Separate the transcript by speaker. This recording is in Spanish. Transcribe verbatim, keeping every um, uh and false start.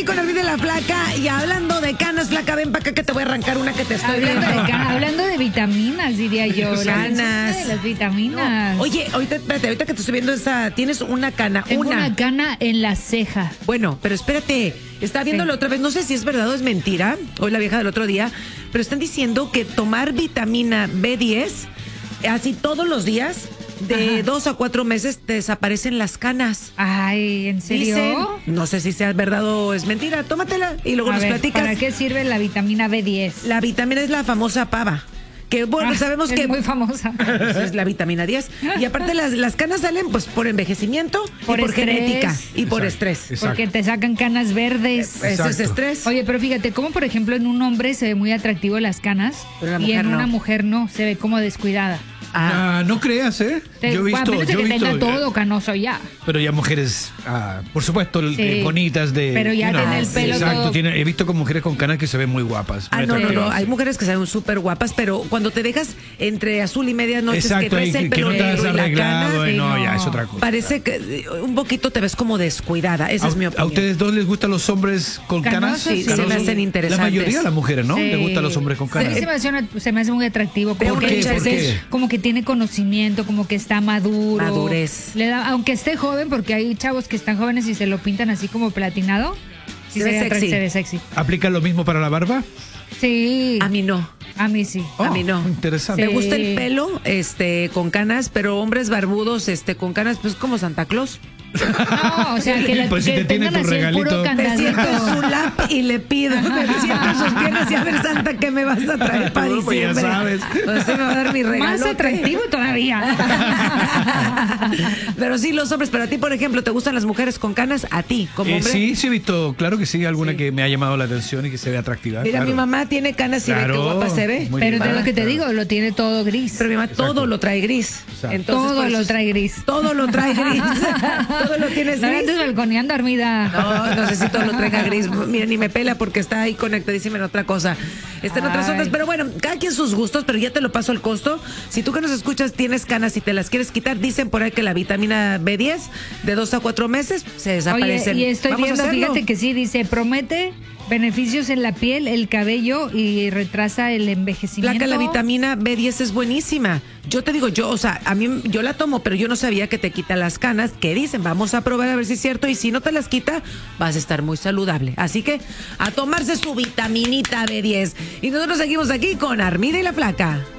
Speaker 1: aquí con Armida y la Flaca. Y hablando de canas, Flaca, ven para acá que te voy a arrancar una que te estoy
Speaker 2: Hablando
Speaker 1: viendo.
Speaker 2: de, canas, hablando de vitaminas, diría yo. La
Speaker 1: Canas.
Speaker 2: mencioné de las vitaminas.
Speaker 1: No. Oye, ahorita, espérate, ahorita que te estoy viendo esa, tienes una cana,
Speaker 2: Tengo
Speaker 1: una.
Speaker 2: una cana en la ceja.
Speaker 1: Bueno, pero espérate, estaba viéndolo
Speaker 2: Sí.
Speaker 1: otra vez, no sé si es verdad o es mentira, hoy la vieja del otro día, pero están diciendo que tomar vitamina B diez, así todos los días, de
Speaker 2: Ajá.
Speaker 1: dos a cuatro meses, te desaparecen las canas.
Speaker 2: Ay, ¿en serio?
Speaker 1: Dicen, no sé si sea verdad o es mentira, tómatela y luego
Speaker 2: A
Speaker 1: nos
Speaker 2: ver,
Speaker 1: platicas.
Speaker 2: ¿para qué sirve la vitamina B diez?
Speaker 1: La vitamina es la famosa pava. Que bueno,
Speaker 2: Ah,
Speaker 1: sabemos
Speaker 2: es
Speaker 1: que
Speaker 2: muy famosa.
Speaker 1: pues, es la vitamina diez. Y aparte las, las canas salen pues por envejecimiento
Speaker 2: Por
Speaker 1: y por
Speaker 2: estrés.
Speaker 1: genética y por
Speaker 3: Exacto,
Speaker 1: estrés.
Speaker 3: exacto.
Speaker 2: Porque te sacan canas verdes.
Speaker 1: Eso es
Speaker 3: Exacto.
Speaker 1: estrés.
Speaker 2: Oye, pero fíjate, como por ejemplo en un hombre se ve muy atractivo las canas
Speaker 1: Pero la
Speaker 2: y
Speaker 1: mujer
Speaker 2: en
Speaker 1: no.
Speaker 2: una mujer no, se ve como descuidada.
Speaker 1: Ah,
Speaker 3: Ah, no creas, ¿eh?
Speaker 2: Te,
Speaker 3: Yo he
Speaker 2: bueno,
Speaker 3: visto,
Speaker 2: apenas de
Speaker 3: yo he
Speaker 2: que
Speaker 3: visto,
Speaker 2: tenga todo canoso ya.
Speaker 3: pero ya mujeres, ah, por supuesto,
Speaker 2: Sí.
Speaker 3: eh, bonitas de.
Speaker 2: Pero ya
Speaker 3: you know,
Speaker 2: tiene el pelo
Speaker 3: exacto,
Speaker 2: todo-
Speaker 3: tiene- he visto con mujeres con canas que se ven muy guapas.
Speaker 1: Ah,
Speaker 3: muy
Speaker 1: no, no, no.
Speaker 3: atractivas.
Speaker 1: Hay mujeres que se ven súper guapas, pero cuando te dejas entre azul y medias noches
Speaker 3: Exacto,
Speaker 1: que traes
Speaker 3: y
Speaker 1: el
Speaker 3: que
Speaker 1: pelo
Speaker 3: no te has
Speaker 1: negro y la
Speaker 3: arreglado,
Speaker 1: cana,
Speaker 3: eh,
Speaker 2: sí,
Speaker 3: no, ya
Speaker 2: no.
Speaker 3: es otra cosa.
Speaker 1: parece que eh, un poquito te ves como descuidada. Esa
Speaker 3: ¿A,
Speaker 1: es mi
Speaker 3: a
Speaker 1: opinión.
Speaker 3: ustedes dos les gustan los hombres con canas?
Speaker 2: Canosos, sí,
Speaker 1: se me hacen interesantes.
Speaker 3: La mayoría de las mujeres, ¿no?
Speaker 2: Sí.
Speaker 3: Les gustan los hombres con
Speaker 2: A mí
Speaker 3: canas.
Speaker 2: se me, hace una- se me hace muy atractivo. Como
Speaker 1: ¿Por
Speaker 2: que,
Speaker 1: qué? ¿Por
Speaker 3: qué?
Speaker 2: como que tiene conocimiento, como que está maduro.
Speaker 1: Madurez.
Speaker 2: Le da, aunque esté joven, porque hay chavos que están jóvenes y se lo pintan así como platinado. Sí,
Speaker 1: Se ve
Speaker 2: se, ve
Speaker 1: sexy.
Speaker 2: se ve sexy.
Speaker 3: ¿Aplica lo mismo para la barba?
Speaker 2: Sí.
Speaker 1: A mí no.
Speaker 2: A mí sí.
Speaker 3: Oh,
Speaker 1: A mí no.
Speaker 3: Interesante.
Speaker 1: Me
Speaker 2: Sí.
Speaker 1: gusta el pelo este, con canas, pero hombres barbudos este, con canas, pues como Santa Claus.
Speaker 2: No, o sea, que, la,
Speaker 3: Pues si
Speaker 2: que
Speaker 3: te tiene
Speaker 2: tengan
Speaker 3: tu
Speaker 2: así el puro
Speaker 3: regalito.
Speaker 1: Me siento en su
Speaker 2: candadito.
Speaker 1: lap y le pido. Me siento en sus piernas y a ver, Santa, ¿qué me vas a traer para
Speaker 3: Pues ya
Speaker 1: diciembre?
Speaker 3: sabes.
Speaker 1: Pues sí me va a dar mi regalo.
Speaker 2: Más atractivo todavía.
Speaker 1: Pero sí, los hombres. Pero a ti, por ejemplo, ¿te gustan las mujeres con canas? A ti, como
Speaker 3: Eh,
Speaker 1: hombre.
Speaker 3: sí, sí he visto, claro que sí, alguna
Speaker 1: Sí.
Speaker 3: que me ha llamado la atención y que se ve atractiva.
Speaker 1: Mira,
Speaker 3: claro.
Speaker 1: mi mamá tiene canas y ve
Speaker 3: Claro,
Speaker 1: qué guapa se ve.
Speaker 3: muy
Speaker 2: Pero
Speaker 3: bien.
Speaker 2: de lo que te
Speaker 3: Claro.
Speaker 2: digo, lo tiene todo gris.
Speaker 1: Pero mi mamá
Speaker 3: Exacto.
Speaker 1: todo lo trae gris.
Speaker 3: Exacto.
Speaker 1: Entonces,
Speaker 2: Todo
Speaker 1: por eso
Speaker 2: lo
Speaker 1: es-
Speaker 2: trae gris.
Speaker 1: Todo lo trae gris. Todo lo tienes
Speaker 2: No
Speaker 1: gris.
Speaker 2: andes balconeando, Armida.
Speaker 1: No, no sé si todo lo traiga gris. Mira, ni me pela porque está ahí conectadísima en otra cosa. Está en otras
Speaker 2: Ay.
Speaker 1: ondas. Pero bueno, cada quien sus gustos, pero ya te lo paso al costo. Si tú que nos escuchas tienes canas y te las quieres quitar, dicen por ahí que la vitamina B diez de dos a cuatro meses se
Speaker 2: Oye,
Speaker 1: desaparecen.
Speaker 2: y estoy
Speaker 1: Vamos a
Speaker 2: viendo,
Speaker 1: hacerlo.
Speaker 2: fíjate que sí, dice, promete beneficios en la piel, el cabello y retrasa el envejecimiento.
Speaker 1: Placa, la vitamina B diez es buenísima. Yo te digo, yo, o sea, a mí yo la tomo, pero yo no sabía que te quita las canas. Que dicen, vamos a probar a ver si es cierto. Y si no te las quita, vas a estar muy saludable. Así que a tomarse su vitaminita B diez. Y nosotros seguimos aquí con Armida y la Flaca.